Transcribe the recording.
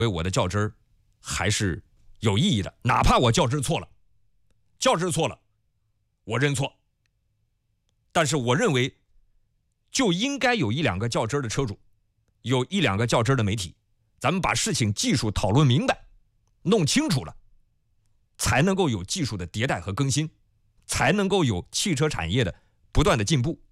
为我的较真儿还是有意义的，哪怕我较真错了，我认错。但是我认为，就应该有1-2个较真的车主，有1-2个较真的媒体，咱们把事情技术讨论明白，弄清楚了，才能够有技术的迭代和更新，才能够有汽车产业的不断的进步。